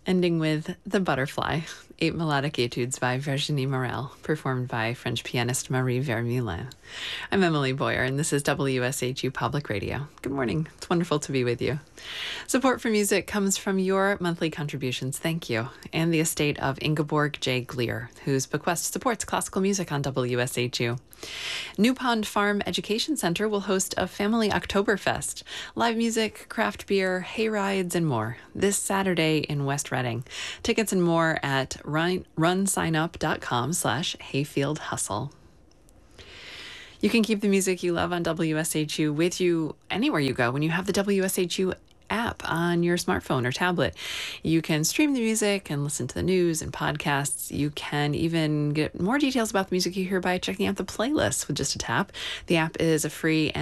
Ending with The Butterfly, 8 melodic etudes by Virginie Morel, performed by French pianist Marie Vermeulen. I'm Emily Boyer, and this is WSHU Public Radio. Good morning. It's wonderful to be with you. Support for music comes from your monthly contributions, thank you, and the estate of Ingeborg J. Gleer, whose bequest supports classical music on WSHU. New Pond Farm Education Center will host a family Oktoberfest, live music, craft beer, hay rides, and more this Saturday in West Reading. Tickets and more at runsignup.com/hayfieldhustle. You can keep the music you love on WSHU with you anywhere you go when you have the WSHU app on your smartphone or tablet. You can stream the music and listen to the news and podcasts. You can even get more details about the music you hear by checking out the playlist with just a tap. The app is a free and